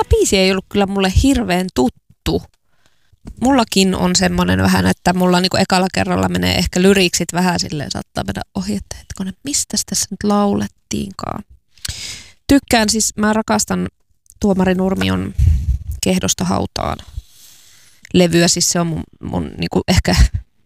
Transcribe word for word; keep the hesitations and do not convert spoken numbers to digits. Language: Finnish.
Tämä biisi ei ollut kyllä mulle hirveän tuttu. Mullakin on semmoinen vähän, että mulla niinku ekalla kerralla menee ehkä lyriksit vähän silleen, saattaa mennä ohi, että hetkonen, mistä tässä nyt laulettiinkaan. Tykkään siis, mä rakastan Tuomari Nurmion Kehdosta hautaan levyä, siis se on mun, mun niinku ehkä